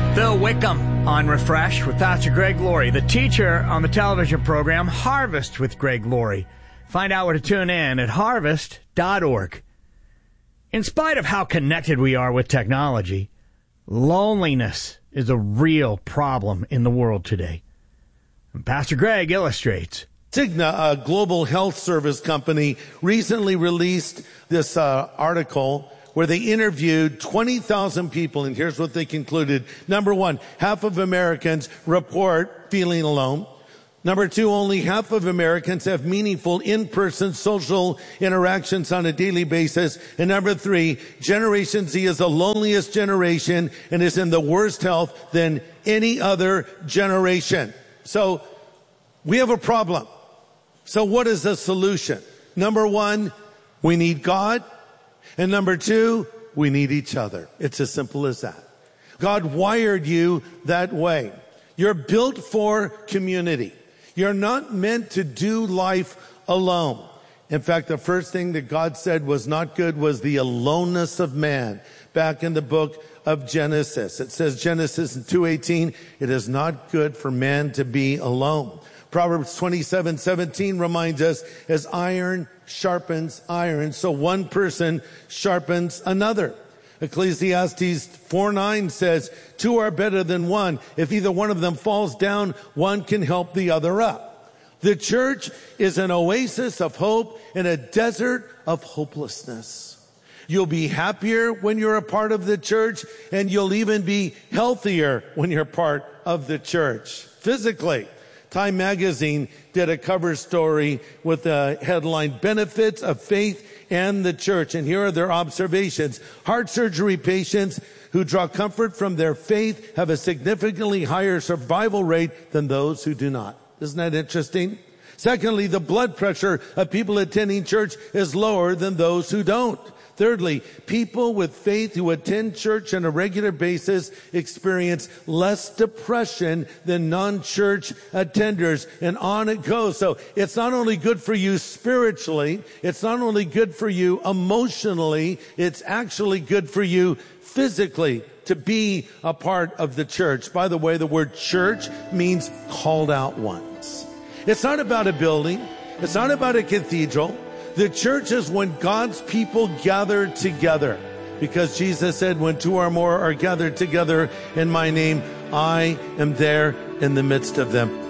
Bill Wickham on Refresh with Pastor Greg Laurie, the teacher on the television program Harvest with Greg Laurie. Find out where to tune in at harvest.org. In spite of how connected we are with technology, loneliness is a real problem in the world today. And Pastor Greg illustrates. Cigna, a global health service company, recently released this article where they interviewed 20,000 people, and here's what they concluded. Number one, half of Americans report feeling alone. Number two, only half of Americans have meaningful in-person social interactions on a daily basis. And number three, Generation Z is the loneliest generation and is in the worst health than any other generation. So we have a problem. So what is the solution? Number one, we need God. And number two, we need each other. It's as simple as that. God wired you that way. You're built for community. You're not meant to do life alone. In fact, the first thing that God said was not good was the aloneness of man. Back in the book of Genesis, it says, Genesis 2:18, it is not good for man to be alone. Proverbs 27:17 reminds us, as iron sharpens iron, so one person sharpens another. Ecclesiastes 4:9 says, two are better than one. If either one of them falls down, one can help the other up. The church is an oasis of hope in a desert of hopelessness. You'll be happier when you're a part of the church, and you'll even be healthier when you're part of the church physically. Time magazine did a cover story with the headline, Benefits of Faith and the Church. And here are their observations. Heart surgery patients who draw comfort from their faith have a significantly higher survival rate than those who do not. Isn't that interesting? Secondly, the blood pressure of people attending church is lower than those who don't. Thirdly, people with faith who attend church on a regular basis experience less depression than non-church attenders, and on it goes. So it's not only good for you spiritually, it's not only good for you emotionally, it's actually good for you physically to be a part of the church. By the way, the word church means called out ones. It's not about a building. It's not about a cathedral. The church is when God's people gather together, because Jesus said, when two or more are gathered together in my name, I am there in the midst of them.